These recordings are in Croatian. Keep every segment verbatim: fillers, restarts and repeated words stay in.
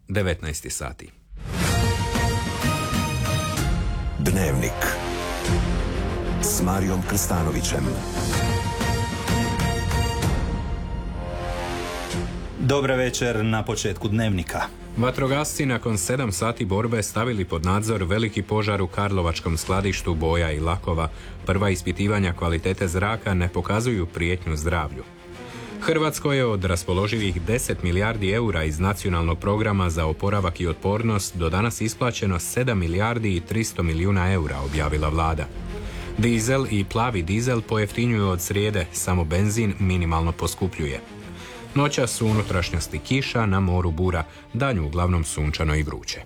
devetnaest sati. Dnevnik s Marijom Krstanovićem. Dobra večer na početku Dnevnika. Vatrogasci nakon sedam sati borbe stavili pod nadzor veliki požar u karlovačkom skladištu boja i lakova. Prva ispitivanja kvalitete zraka ne pokazuju prijetnju zdravlju. Hrvatskoj je od raspoloživih deset milijardi eura iz nacionalnog programa za oporavak i otpornost do danas isplaćeno sedam milijardi i tristo milijuna eura, objavila vlada. Dizel i plavi dizel pojeftinjuju od srijede, samo benzin minimalno poskupljuje. Noćas u unutrašnjosti kiša, na moru bura, danju uglavnom sunčano i vruće.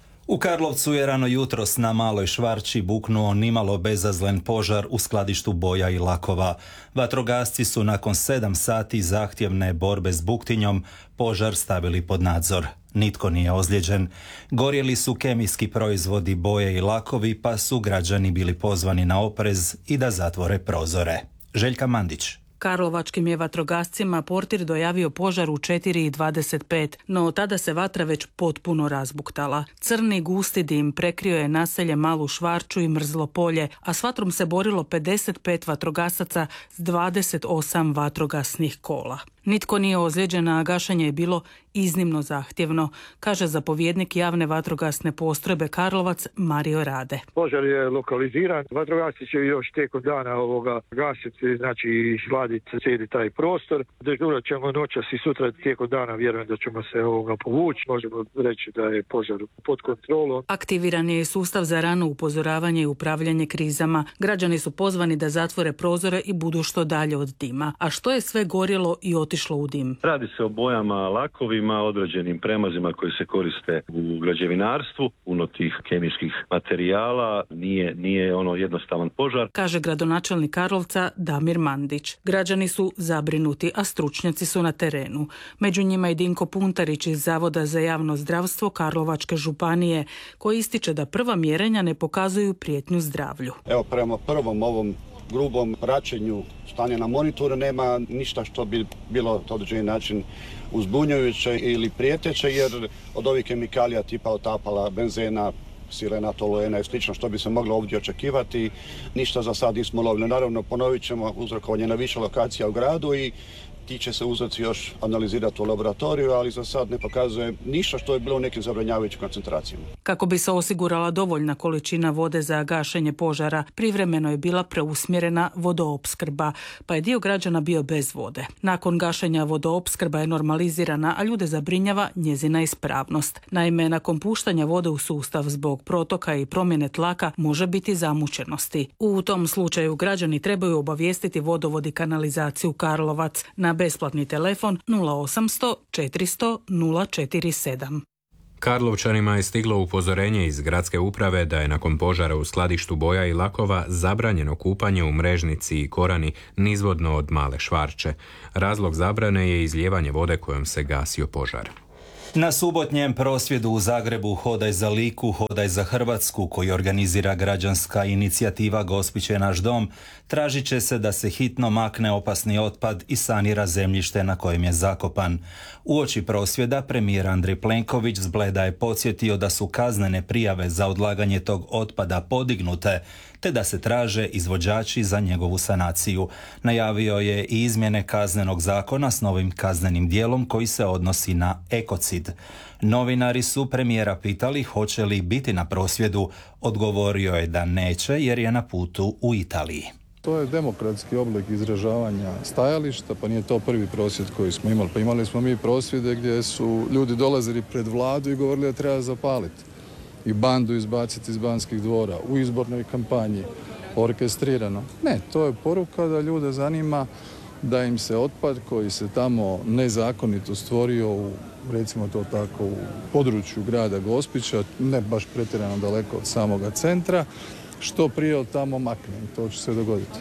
U Karlovcu je rano jutros na Maloj Švarči buknuo nimalo bezazlen požar u skladištu boja i lakova. Vatrogasci su nakon sedam sati zahtjevne borbe s buktinjom požar stavili pod nadzor. Nitko nije ozlijeđen. Gorjeli su kemijski proizvodi, boje i lakovi, pa su građani bili pozvani na oprez i da zatvore prozore. Željka Mandić. Karlovačkim je vatrogascima portir dojavio požar u četiri i dvadeset pet, no tada se vatra već potpuno razbuktala. Crni gusti dim prekrio je naselje Malu Švarču i Mrzlo polje, a s vatrom se borilo pedeset pet vatrogasaca s dvadeset osam vatrogasnih kola. Nitko nije ozlijeđen, a gašenje je bilo iznimno zahtjevno, kaže zapovjednik javne vatrogasne postrojbe Karlovac Mario Rade. Požar je lokaliziran, vatrogasci će još tijekom dana ovoga gasiti, znači sladiti cijeli taj prostor. Dežurat ćemo noćas i sutra tijekom dana, vjerujem da ćemo se ovoga povući. Možemo reći da je požar pod kontrolom. Aktiviran je sustav za rano upozoravanje i upravljanje krizama. Građani su pozvani da zatvore prozore i budu što dalje od dima. A što je sve gorjelo i otišlo u dim? Radi se o bojama, lakovima, određenim premazima koji se koriste u građevinarstvu, puno tih kemijskih materijala, nije, nije ono jednostavan požar. Kaže gradonačelnik Karlovca Damir Mandić. Građani su zabrinuti, a stručnjaci su na terenu. Među njima i Dinko Puntarić iz Zavoda za javno zdravstvo Karlovačke županije, koji ističe da prva mjerenja ne pokazuju prijetnju zdravlju. Evo, prema prvom ovom grubom praćenju stanja na monitoru nema ništa što bi bilo na određeni način uzbunjujuće ili prijeteće, jer od ovih kemikalija tipa otapala, benzena, sirena, toluena i slično što bi se moglo ovdje očekivati, ništa za sad nismo lovili. Naravno, ponovit ćemo uzrokovanje na više lokacija u gradu i ti će se uzroci još analizirati u laboratoriju, ali za sad ne pokazuje ništa što je bilo u nekim zabranjavajućim koncentracijama. Kako bi se osigurala dovoljna količina vode za gašenje požara, privremeno je bila preusmjerena vodoopskrba, pa je dio građana bio bez vode. Nakon gašenja vodoopskrba je normalizirana, a ljude zabrinjava njezina ispravnost. Naime, nakon puštanja vode u sustav zbog protoka i promjene tlaka može biti zamućenosti. U tom slučaju građani trebaju obavijestiti vodovod i kanalizaciju Karlovac na besplatni telefon nula osamsto četiristo nula četiri sedam. Karlovčanima je stiglo upozorenje iz gradske uprave da je nakon požara u skladištu boja i lakova zabranjeno kupanje u Mrežnici i Korani nizvodno od Male Švarče. Razlog zabrane je izlijevanje vode kojom se gasio požar. Na subotnjem prosvjedu u Zagrebu Hodaj za Liku, Hodaj za Hrvatsku, koji organizira građanska inicijativa Gospić je naš dom, tražit će se da se hitno makne opasni otpad i sanira zemljište na kojem je zakopan. Uoči prosvjeda premijer Andrej Plenković s Bleda je podsjetio da su kaznene prijave za odlaganje tog otpada podignute, te da se traže izvođači za njegovu sanaciju. Najavio je i izmjene kaznenog zakona s novim kaznenim dijelom koji se odnosi na ekocid. Novinari su premijera pitali hoće li biti na prosvjedu. Odgovorio je da neće jer je na putu u Italiji. To je demokratski oblik izražavanja stajališta, pa nije to prvi prosvjed koji smo imali. Pa imali smo mi prosvjede gdje su ljudi dolazili pred vladu i govorili da treba zapaliti i bandu izbaciti iz Banskih dvora u izbornoj kampanji, orkestrirano. Ne, to je poruka da ljude zanima da im se otpad koji se tamo nezakonito stvorio u, recimo to tako, u području grada Gospića, ne baš pretjerano daleko od samoga centra, što prije od tamo makne. To će se dogoditi.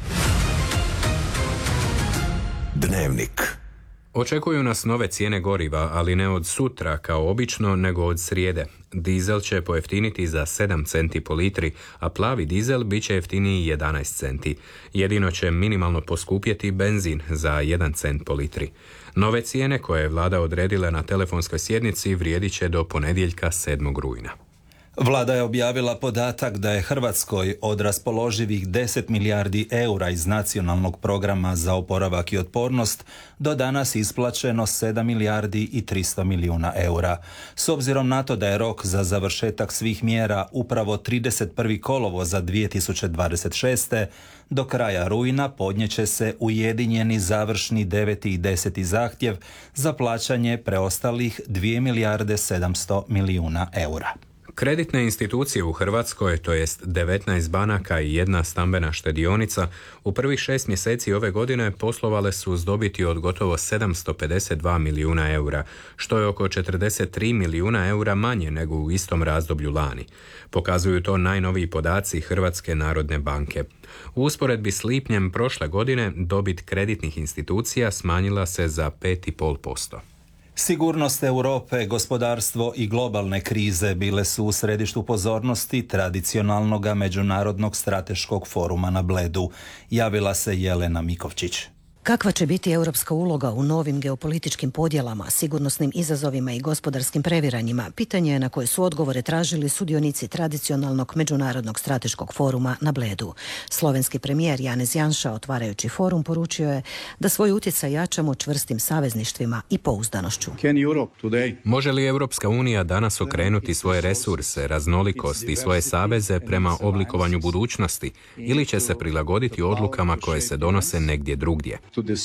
Dnevnik. Očekuju nas nove cijene goriva, ali ne od sutra kao obično, nego od srijede. Dizel će pojeftiniti za sedam centi po litri, a plavi dizel bit će jeftiniji jedanaest centi. Jedino će minimalno poskupjeti benzin za jedan cent po litri. Nove cijene koje je vlada odredila na telefonskoj sjednici vrijedit će do ponedjeljka sedmog rujna. Vlada je objavila podatak da je Hrvatskoj od raspoloživih deset milijardi eura iz nacionalnog programa za oporavak i otpornost do danas isplaćeno sedam milijardi i tristo milijuna eura. S obzirom na to da je rok za završetak svih mjera upravo trideset prvog kolovoza dvije tisuće dvadeset šeste. do kraja rujna podnijeće se ujedinjeni završni deveti i deseti zahtjev za plaćanje preostalih dvije milijarde sedamsto milijuna eura. Kreditne institucije u Hrvatskoj, to jest devetnaest banaka i jedna stambena štedionica, u prvih šest mjeseci ove godine poslovale su s dobiti od gotovo sedamsto pedeset dva milijuna eura, što je oko četrdeset tri milijuna eura manje nego u istom razdoblju lani. Pokazuju to najnoviji podaci Hrvatske narodne banke. U usporedbi s lipnjem prošle godine dobit kreditnih institucija smanjila se za pet zarez pet posto. Sigurnost Europe, gospodarstvo i globalne krize bile su u središtu pozornosti tradicionalnog međunarodnog strateškog foruma na Bledu. Javila se Jelena Mikovčić. Kakva će biti europska uloga u novim geopolitičkim podjelama, sigurnosnim izazovima i gospodarskim previranjima? Pitanje je na koje su odgovore tražili sudionici tradicionalnog međunarodnog strateškog foruma na Bledu. Slovenski premijer Janez Janša, otvarajući forum, poručio je da svoj utjecaj jačamo čvrstim savezništvima i pouzdanošću. Može li Europska unija danas okrenuti svoje resurse, raznolikost i svoje saveze prema oblikovanju budućnosti ili će se prilagoditi odlukama koje se donose negdje drugdje?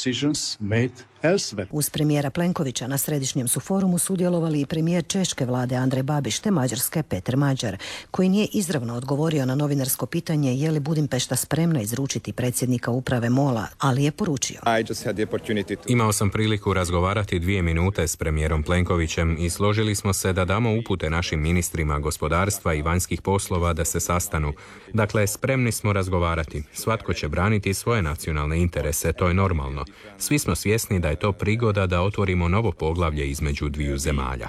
Uz premijera Plenkovića na središnjem su forumu sudjelovali i premijer češke vlade Andrej Babiš te mađarske Peter Mađar, koji nije izravno odgovorio na novinarsko pitanje je li Budimpešta spremna izručiti predsjednika uprave MOL-a, ali je poručio. Imao sam priliku razgovarati dvije minute s premijerom Plenkovićem i složili smo se da damo upute našim ministrima gospodarstva i vanjskih poslova da se sastanu. Dakle, spremni smo razgovarati. Svatko će braniti svoje nacionalne interese, to je normalno. Svi smo svjesni da je to prigoda da otvorimo novo poglavlje između dviju zemalja.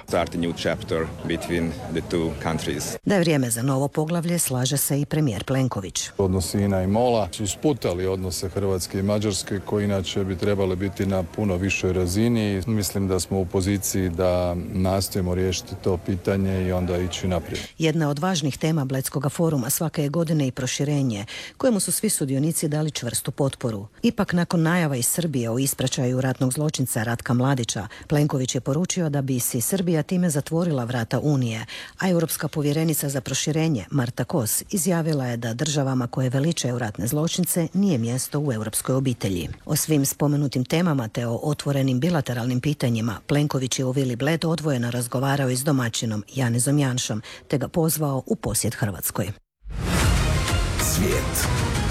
Da je vrijeme za novo poglavlje, slaže se i premijer Plenković. Odnosi I N A i MOL-a su sputali odnose Hrvatske i Mađarske, koji inače bi trebali biti na puno višoj razini. Mislim da smo u poziciji da nastojimo riješiti to pitanje i onda ići naprijed. Jedna od važnih tema Bledskog foruma svake je godine i proširenje, kojemu su svi sudionici dali čvrstu potporu. Ipak, nakon najava iz Srbije o ispraćaju ratnog zločinca Ratka Mladića, Plenković je poručio da bi si Srbija time zatvorila vrata Unije, a europska povjerenica za proširenje Marta Kos izjavila je da državama koje veličaju ratne zločince nije mjesto u europskoj obitelji. O svim spomenutim temama te o otvorenim bilateralnim pitanjima Plenković je u Vili Bled odvojeno razgovarao i s domaćinom Janezom Janšom te ga pozvao u posjet Hrvatskoj. Svijet.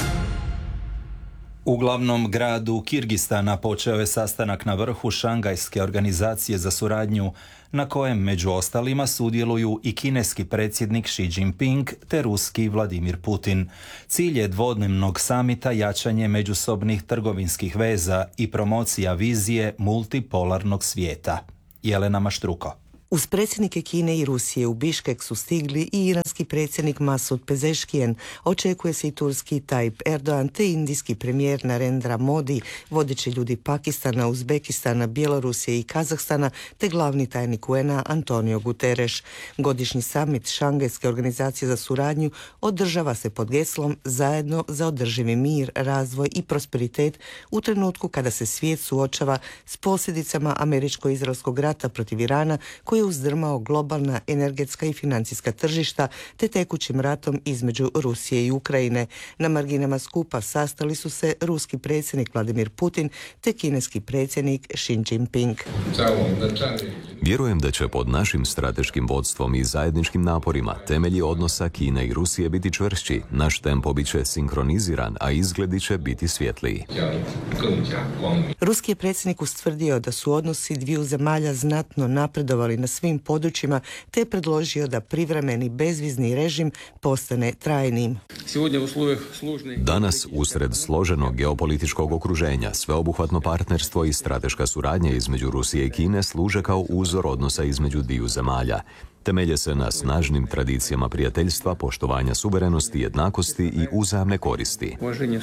U glavnom gradu Kirgistana počeo je sastanak na vrhu Šangajske organizacije za suradnju, na kojem među ostalima sudjeluju i kineski predsjednik Xi Jinping te ruski Vladimir Putin. Cilj je dvodnevnog samita jačanje međusobnih trgovinskih veza i promocija vizije multipolarnog svijeta. Jelena Maštruko. Uz predsjednike Kine i Rusije u Biškek su stigli i iranski predsjednik Masud Pezeškijan, očekuje se i turski Tayyip Erdogan te indijski premijer Narendra Modi, vodeći ljudi Pakistana, Uzbekistana, Bjelorusije i Kazahstana te glavni tajnik U N A Antonio Guterres. Godišnji samit Šangajske organizacije za suradnju održava se pod geslom zajedno za održivi mir, razvoj i prosperitet u trenutku kada se svijet suočava s posljedicama američko-izraelskog rata protiv Irana koji je uzdrmao globalna energetska i financijska tržišta te tekućim ratom između Rusije i Ukrajine. Na marginama skupa sastali su se ruski predsjednik Vladimir Putin te kineski predsjednik Xi Jinping. Vjerujem da će pod našim strateškim vodstvom i zajedničkim naporima temelji odnosa Kine i Rusije biti čvršći, naš tempo bit će sinkroniziran, a izgledi će biti svjetliji. Ruski je predsjednik ustvrdio da su odnosi dviju zemalja znatno napredovali na svim područjima, te je predložio da privremeni bezvizni režim postane trajnim. Danas, usred složenog geopolitičkog okruženja, sveobuhvatno partnerstvo i strateška suradnja između Rusije i Kine služe kao uzor uzor odnosa između dviju zemalja. Temelje se na snažnim tradicijama prijateljstva, poštovanja suverenosti, jednakosti i uzajamne koristi.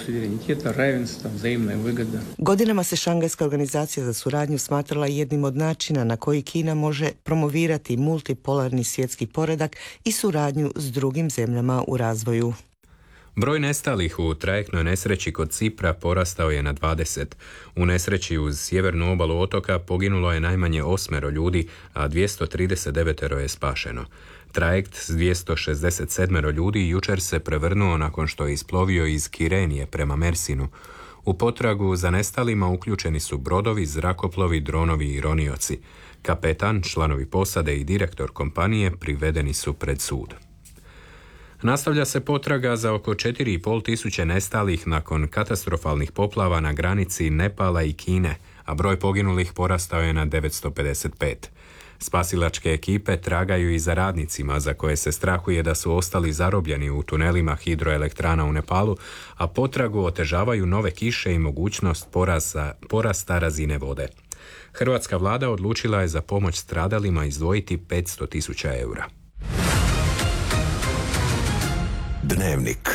Godinama se Šangajska organizacija za suradnju smatrala jednim od načina na koji Kina može promovirati multipolarni svjetski poredak i suradnju s drugim zemljama u razvoju. Broj nestalih u trajektnoj nesreći kod Cipra porastao je na dvadeset. U nesreći uz sjevernu obalu otoka poginulo je najmanje osmero ljudi, a dvjesto trideset devet je spašeno. Trajekt s dvjesto šezdeset sedam ljudi jučer se prevrnuo nakon što je isplovio iz Kirenije prema Mersinu. U potragu za nestalima uključeni su brodovi, zrakoplovi, dronovi i ronioci. Kapetan, članovi posade i direktor kompanije privedeni su pred sud. Nastavlja se potraga za oko četiri i pol tisuće nestalih nakon katastrofalnih poplava na granici Nepala i Kine, a broj poginulih porastao je na devetsto pedeset pet. Spasilačke ekipe tragaju i za radnicima za koje se strahuje da su ostali zarobljeni u tunelima hidroelektrana u Nepalu, a potragu otežavaju nove kiše i mogućnost porasta, porasta razine vode. Hrvatska vlada odlučila je za pomoć stradalima izdvojiti petsto tisuća eura. Dnevnik.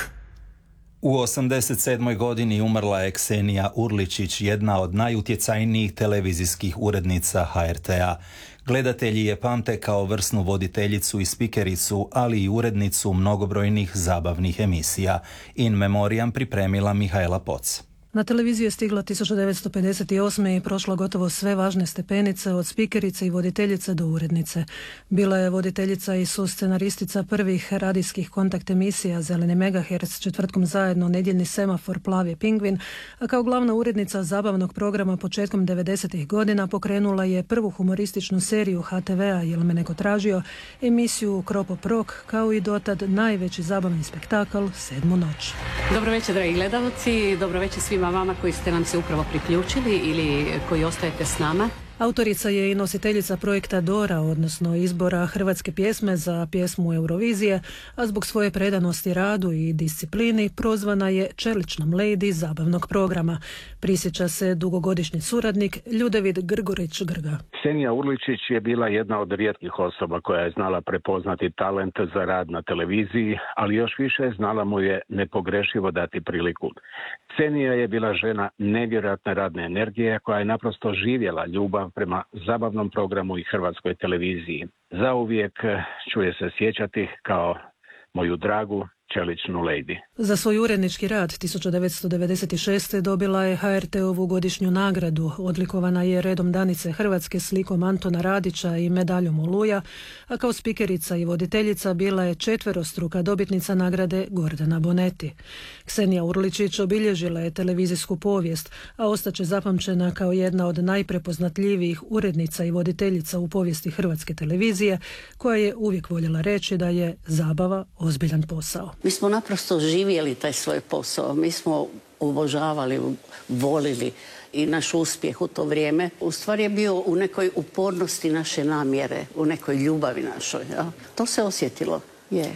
U osamdeset sedmoj godini umrla je Ksenija Urličić, jedna od najutjecajnijih televizijskih urednica ha er te a. Gledatelji je pamte kao vrsnu voditeljicu i spikericu, ali i urednicu mnogobrojnih zabavnih emisija. In memoriam pripremila Mihajla Poc. Na televiziju je stigla tisuću devetsto pedeset osme i prošla gotovo sve važne stepenice, od spikerice i voditeljice do urednice. Bila je voditeljica i suscenaristica prvih radijskih kontakt emisija Zeleni megaherc, Četvrtkom zajedno, Nedjeljni semafor, Plavi pingvin, a kao glavna urednica zabavnog programa početkom devedesetih godina pokrenula je prvu humorističnu seriju ha te vea Jel me neko tražio, emisiju Kropo Prok, kao i dotad najveći zabavni spektakl Sedmu noć. Dobro večer, dragi gledalci, dobro večer svima vama koji ste nam se upravo priključili ili koji ostajete s nama. Autorica je i nositeljica projekta Dora, odnosno izbora hrvatske pjesme za pjesmu Eurovizije, a zbog svoje predanosti radu i disciplini prozvana je čeličnom lady zabavnog programa. Prisjeća se dugogodišnji suradnik Ljudevid Grgurić Grga. Ksenija Urličić je bila jedna od rijetkih osoba koja je znala prepoznati talent za rad na televiziji, ali još više znala mu je nepogrešivo dati priliku. Ksenija je bila žena nevjerojatne radne energije koja je naprosto živjela ljubav prema zabavnom programu i hrvatskoj televiziji. Zauvijek ću je se sjećati kao moju dragu čeličnu lady. Za svoj urednički rad tisuću devetsto devedeset šeste. dobila je ha er te ovu godišnju nagradu. Odlikovana je redom Danice Hrvatske slikom Antona Radića i medaljom Oluja, a kao spikerica i voditeljica bila je četverostruka dobitnica nagrade Gordana Bonetti. Ksenija Urličić obilježila je televizijsku povijest, a ostaće zapamćena kao jedna od najprepoznatljivijih urednica i voditeljica u povijesti hrvatske televizije, koja je uvijek voljela reći da je zabava ozbiljan posao. Mi smo naprosto živjeli taj svoj posao, mi smo obožavali, volili i naš uspjeh u to vrijeme u stvari je bio u nekoj upornosti naše namjere, u nekoj ljubavi našoj. Ja? To se osjetilo, je.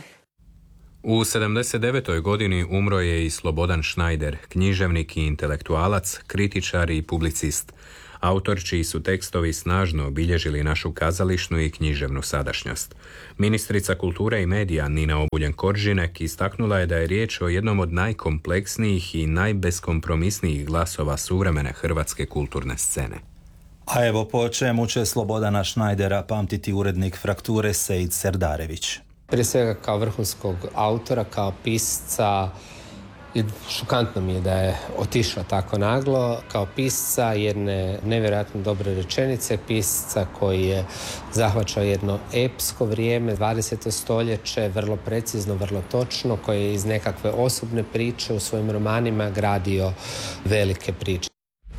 U sedamdeset devetoj godini umro je i Slobodan Schneider, književnik i intelektualac, kritičar i publicist. Autor čiji su tekstovi snažno obilježili našu kazališnu i književnu sadašnjost. Ministrica kulture i medija Nina Obuljen Koržinek istaknula je da je riječ o jednom od najkompleksnijih i najbeskompromisnijih glasova suvremene hrvatske kulturne scene. A evo po čemu će Slobodana Schneidera pamtiti urednik Frakture Sejid Serdarević. Prije svega kao vrhunskog autora, kao pisca, i šokantno mi je da je otišao tako naglo, kao pisca jedne nevjerojatno dobre rečenice, pisca koji je zahvaćao jedno epsko vrijeme, dvadeseto stoljeće, vrlo precizno, vrlo točno, koji je iz nekakve osobne priče u svojim romanima gradio velike priče.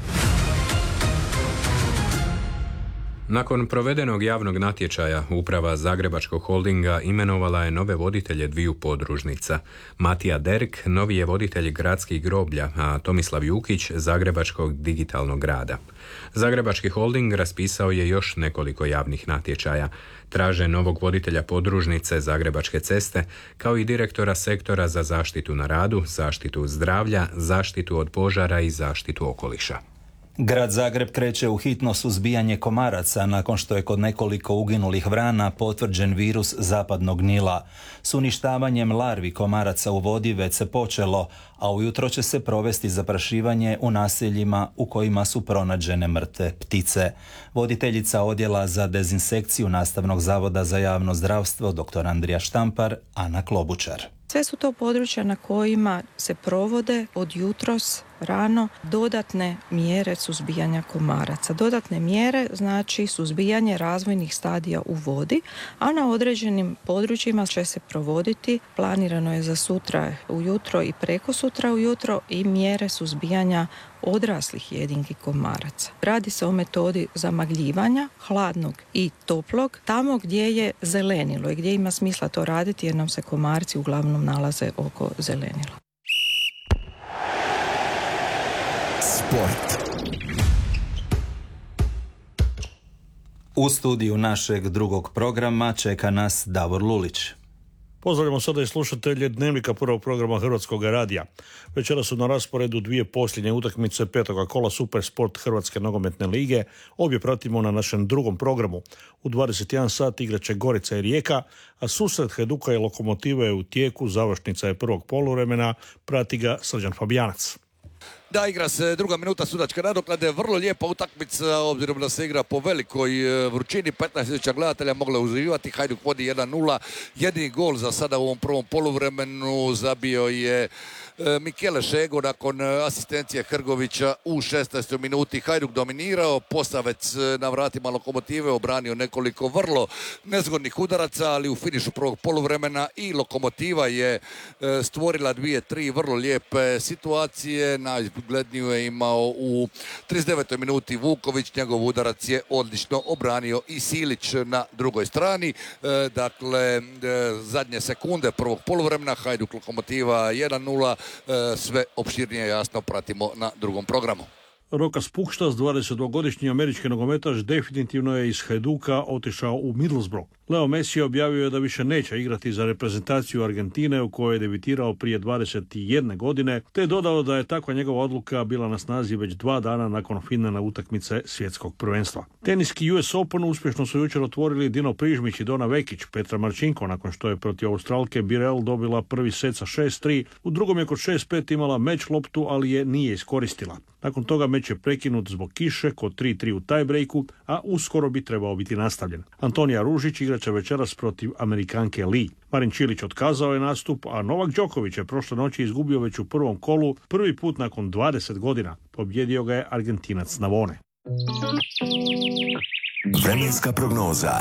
Nakon provedenog javnog natječaja, uprava Zagrebačkog holdinga imenovala je nove voditelje dviju podružnica. Matija Derk, novi je voditelj gradskih groblja, a Tomislav Jukić, Zagrebačkog digitalnog grada. Zagrebački holding raspisao je još nekoliko javnih natječaja. Traže novog voditelja podružnice Zagrebačke ceste, kao i direktora sektora za zaštitu na radu, zaštitu zdravlja, zaštitu od požara i zaštitu okoliša. Grad Zagreb kreće u hitno suzbijanje komaraca nakon što je kod nekoliko uginulih vrana potvrđen virus zapadnog Nila. S uništavanjem larvi komaraca u vodi već se počelo, a ujutro će se provesti zaprašivanje u naseljima u kojima su pronađene mrtve ptice. Voditeljica odjela za dezinsekciju Nastavnog zavoda za javno zdravstvo dr. Andrija Štampar, Ana Klobučar. Sve su to područja na kojima se provode od jutros rano dodatne mjere suzbijanja komaraca. Dodatne mjere znači suzbijanje razvojnih stadija u vodi, a na određenim područjima će se provoditi, planirano je za sutra ujutro i preko sutra ujutro, i mjere suzbijanja odraslih jedinki komaraca. Radi se o metodi zamagljivanja, hladnog i toplog, tamo gdje je zelenilo i gdje ima smisla to raditi jer nam se komarci uglavnom nalaze oko zelenila. Sport. U studiju našeg drugog programa čeka nas Davor Lulić. Pozdravljamo sada i slušatelje Dnevnika, prvog programa Hrvatskog radija. Večera su na rasporedu dvije posljednje utakmice petoga kola Super Sport Hrvatske nogometne lige. Obje pratimo na našem drugom programu. U dvadeset jedan sat igraće Gorica i Rijeka, a susret Hajduka i Lokomotive je u tijeku. Završnica je prvog poluvremena, prati ga Srđan Fabijanac. Da, igra se druga minuta sudačke nadoknade, vrlo lijepa utakmica obzirom da se igra po velikoj vrućini, petnaest tisuća gledatelja mogla uživati. Hajduk vodi jedan nula, jedini gol za sada u ovom prvom poluvremenu zabio je Mikele Šego nakon asistencije Hrgovića u šesnaestoj minuti. Hajduk dominirao, Posavec na vratima Lokomotive obranio nekoliko vrlo nezgodnih udaraca, ali u finišu prvog poluvremena i Lokomotiva je stvorila dvije, tri vrlo lijepe situacije. Najgledniju je imao u trideset devetoj minuti Vuković, njegov udarac je odlično obranio i Silić na drugoj strani. Dakle, zadnje sekunde prvog poluvremena, Hajduk Lokomotiva jedan nula. Sve opširnije jasno pratimo na drugom programu. Rokas Pukštas, dvadesetdvogodišnji američki nogometaš, definitivno je iz Hajduka otišao u Middlesbrough. Leo Messi objavio je da više neće igrati za reprezentaciju Argentine u kojoj je debitirao prije dvadeset jedne godine, te je dodao da je takva njegova odluka bila na snazi već dva dana nakon finalne utakmice svjetskog prvenstva. Teniski U S Open uspješno su jučer otvorili Dino Prižmić i Dona Vekić. Petra Marčinko, nakon što je protiv Australke Birel dobila prvi set sa šest tri, u drugom je kod šest pet imala meč loptu, ali je nije iskoristila. Nakon toga meč je prekinut zbog kiše kod tri tri u tiebreaku, a uskoro bi trebao biti nastavljen. Antonija Ružić igraće večeras protiv Amerikanke Lee. Marin Čilić otkazao je nastup, a Novak Đoković je prošle noći izgubio već u prvom kolu, prvi put nakon dvadeset godina. Pobjedio ga je Argentinac Navone. Vremenska prognoza.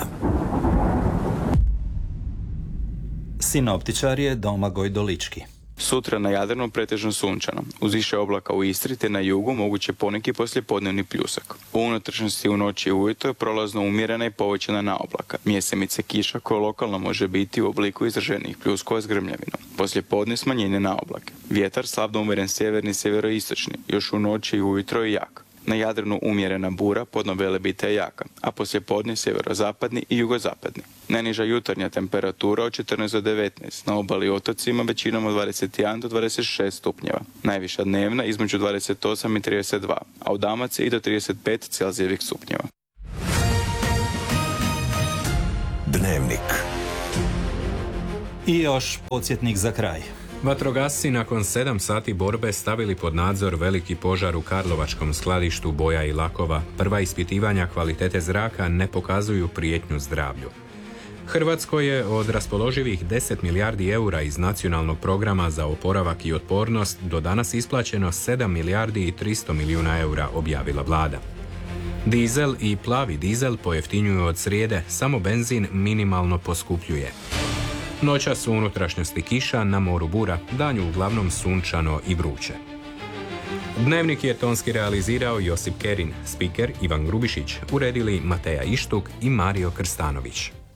Sinoptičar je Domagoj Dolički. Sutra na Jadranu pretežno sunčano. Uz više oblaka u Istri te na jugu moguće poneki poslijepodnevni pljusak. U unutrašnjosti u noći i ujutro prolazno umjerena i povećana naoblaka. Mjesemice kiša koja lokalno može biti u obliku izraženih pljuskova s grmljavinom. Poslijepodne smanjenje naoblake. Vjetar slabno umjeren sjeverni sjeveroistočni. Još u noći i ujutro je jak. Na Jadranu umjerena bura, podno Velebita je jaka, a poslijepodne sjeverozapadni i jugozapadni. Najniža jutarnja temperatura od četrnaest do devetnaest, na obali i otocima većinom od dvadeset jedan do dvadeset šest stupnjeva. Najviša dnevna između dvadeset osam i trideset dva, a u Dalmaciji i do trideset pet celzijevih stupnjeva. Dnevnik. I još podsjetnik za kraj. Vatrogasci nakon sedam sati borbe stavili pod nadzor veliki požar u karlovačkom skladištu boja i lakova. Prva ispitivanja kvalitete zraka ne pokazuju prijetnju zdravlju. Hrvatskoj je od raspoloživih deset milijardi eura iz nacionalnog programa za oporavak i otpornost do danas isplaćeno sedam milijardi i tristo milijuna eura, objavila vlada. Dizel i plavi dizel pojeftinjuju od srijede, samo benzin minimalno poskupljuje. Noćas u unutrašnjosti kiša, na moru bura, danju uglavnom sunčano i vruće. Dnevnik je tonski realizirao Josip Kerin, spiker Ivan Grubišić, uredili Mateja Ištuk i Mario Krstanović.